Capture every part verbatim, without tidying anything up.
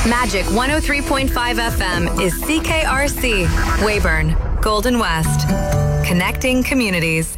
Magic one oh three point five F M is C K R C, Weyburn, Golden West. Connecting communities.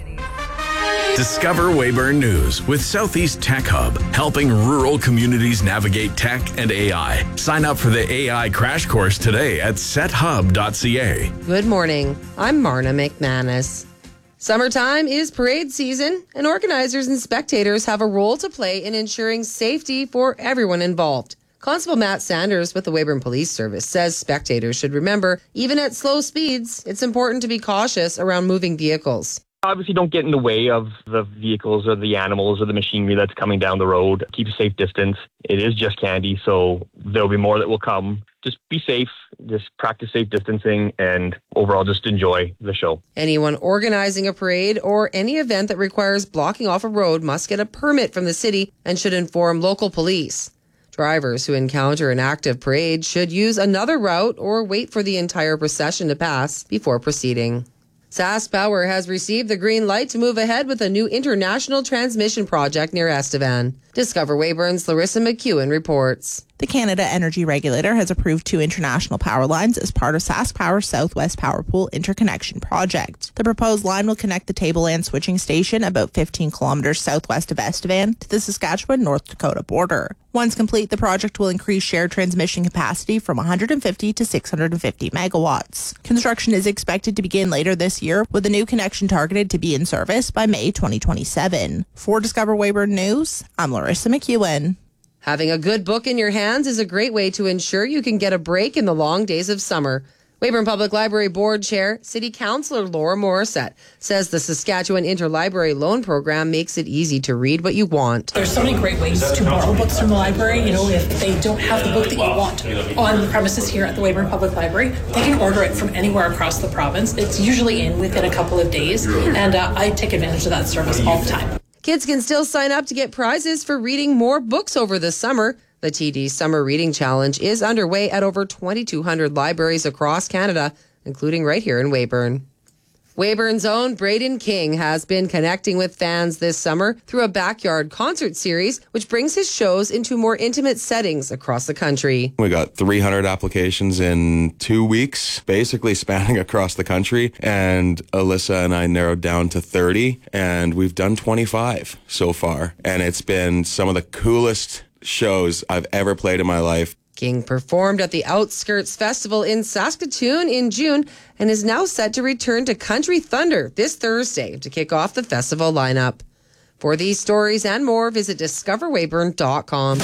Discover Weyburn News with Southeast Tech Hub, helping rural communities navigate tech and A I. Sign up for the A I crash course today at set hub dot c a. Good morning. I'm Marna McManus. Summertime is parade season, and organizers and spectators have a role to play in ensuring safety for everyone involved. Constable Matt Sanders with the Weyburn Police Service says spectators should remember, even at slow speeds, it's important to be cautious around moving vehicles. Obviously, don't get in the way of the vehicles or the animals or the machinery that's coming down the road. Keep a safe distance. It is just candy, so there'll be more that will come. Just be safe, just practice safe distancing, and overall just enjoy the show. Anyone organizing a parade or any event that requires blocking off a road must get a permit from the city and should inform local police. Drivers who encounter an active parade should use another route or wait for the entire procession to pass before proceeding. SaskPower has received the green light to move ahead with a new international transmission project near Estevan. Discover Weyburn's Larissa McEwen reports. The Canada Energy Regulator has approved two international power lines as part of SaskPower's Southwest Power Pool interconnection project. The proposed line will connect the Tableland switching station about fifteen kilometers southwest of Estevan to the Saskatchewan-North Dakota border. Once complete, the project will increase shared transmission capacity from one hundred fifty to six hundred fifty megawatts. Construction is expected to begin later this year, with the new connection targeted to be in service by May twenty twenty-seven. For Discover Weyburn News, I'm Larissa McEwen. Having a good book in your hands is a great way to ensure you can get a break in the long days of summer. Weyburn Public Library Board Chair, City Councillor Laura Morissette, says the Saskatchewan Interlibrary Loan Program makes it easy to read what you want. There's so many great ways to borrow books from the library. You know, if they don't have the book that you want on the premises here at the Weyburn Public Library, they can order it from anywhere across the province. It's usually in within a couple of days, and uh, I take advantage of that service all the time. Kids can still sign up to get prizes for reading more books over the summer. The T D Summer Reading Challenge is underway at over twenty-two hundred libraries across Canada, including right here in Weyburn. Weyburn's own Braden King has been connecting with fans this summer through a backyard concert series, which brings his shows into more intimate settings across the country. We got three hundred applications in two weeks, basically spanning across the country. And Alyssa and I narrowed down to thirty, and we've done twenty-five so far. And it's been some of the coolest shows I've ever played in my life. King performed at the Outskirts Festival in Saskatoon in June and is now set to return to Country Thunder this Thursday to kick off the festival lineup. For these stories and more, visit discover weyburn dot com.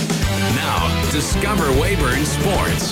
Now, Discover Weyburn Sports.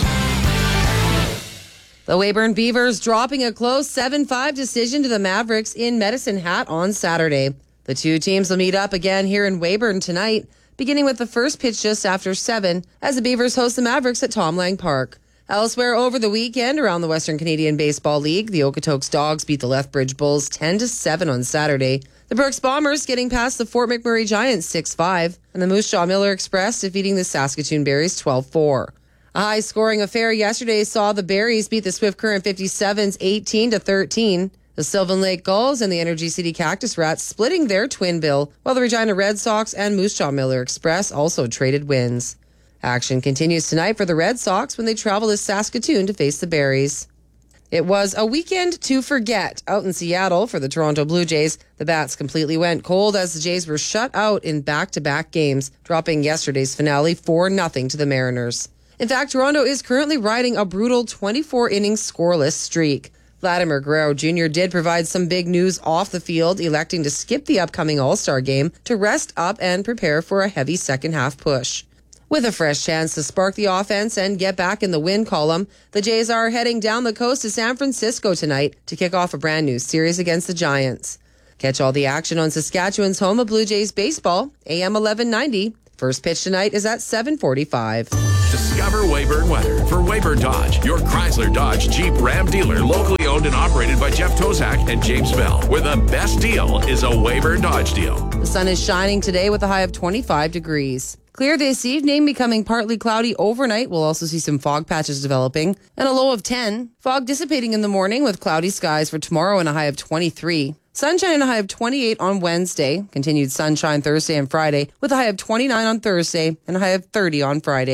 The Weyburn Beavers dropping a close seven five decision to the Mavericks in Medicine Hat on Saturday. The two teams will meet up again here in Weyburn tonight, beginning with the first pitch just after seven, as the Beavers host the Mavericks at Tom Lang Park. Elsewhere over the weekend around the Western Canadian Baseball League, the Okotoks Dogs beat the Lethbridge Bulls ten to seven on Saturday. The Brooks Bombers getting past the Fort McMurray Giants six five, and the Moose Jaw Miller Express defeating the Saskatoon Berries twelve four. A high-scoring affair yesterday saw the Berries beat the Swift Current fifty-sevens eighteen to thirteen. The Sylvan Lake Gulls and the Energy City Cactus Rats splitting their twin bill, while the Regina Red Sox and Moose Jaw Miller Express also traded wins. Action continues tonight for the Red Sox when they travel to Saskatoon to face the Berries. It was a weekend to forget out in Seattle for the Toronto Blue Jays. The Bats completely went cold as the Jays were shut out in back-to-back games, dropping yesterday's finale four nothing to the Mariners. In fact, Toronto is currently riding a brutal twenty-four inning scoreless streak. Vladimir Guerrero Junior did provide some big news off the field, electing to skip the upcoming All-Star game to rest up and prepare for a heavy second-half push. With a fresh chance to spark the offense and get back in the win column, the Jays are heading down the coast to San Francisco tonight to kick off a brand new series against the Giants. Catch all the action on Saskatchewan's home of Blue Jays baseball, A M eleven ninety. First pitch tonight is at seven forty-five. Discover Weyburn weather for Weyburn Dodge, your Chrysler Dodge Jeep Ram dealer, locally owned and operated by Jeff Tozak and James Bell, where the best deal is a Weyburn Dodge deal. The sun is shining today with a high of twenty-five degrees. Clear this evening, becoming partly cloudy overnight. We'll also see some fog patches developing and a low of ten. Fog dissipating in the morning with cloudy skies for tomorrow and a high of twenty-three. Sunshine and a high of twenty-eight on Wednesday. Continued sunshine Thursday and Friday with a high of twenty-nine on Thursday and a high of thirty on Friday.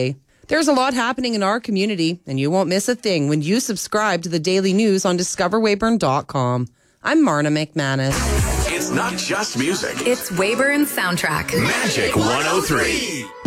There's a lot happening in our community, and you won't miss a thing when you subscribe to the daily news on discover weyburn dot com. I'm Marna McManus. It's not just music. It's Weyburn Soundtrack. Magic one oh three.